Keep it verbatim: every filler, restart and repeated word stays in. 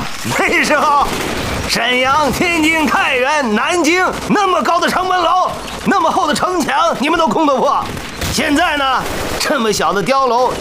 那时候，沈阳、天津、太原、南京那么高的城门楼，那么厚的城墙，你们都攻得破。现在呢，这么小的碉楼